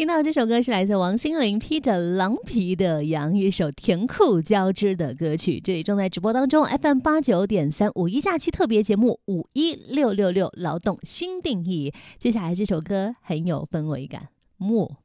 听到这首歌是来自王心凌披着狼皮的羊，一首甜酷交织的歌曲。这里正在直播当中 FM89.3 五一假期特别节目51666劳动新定义。接下来这首歌很有氛围感，木。